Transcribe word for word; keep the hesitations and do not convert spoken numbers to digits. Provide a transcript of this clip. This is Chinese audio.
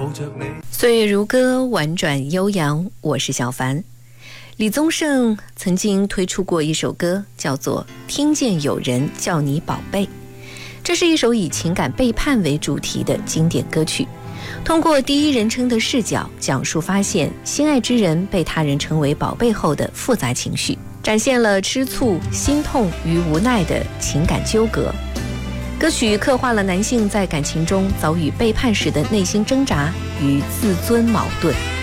岁月如歌，婉转悠扬，我是小凡。李宗盛曾经推出过一首歌，叫做《听见有人叫你宝贝》，这是一首以情感背叛为主题的经典歌曲，通过第一人称的视角讲述发现心爱之人被他人称为宝贝后的复杂情绪，展现了吃醋、心痛与无奈的情感纠葛。歌曲刻画了男性在感情中遭遇背叛时的内心挣扎与自尊矛盾。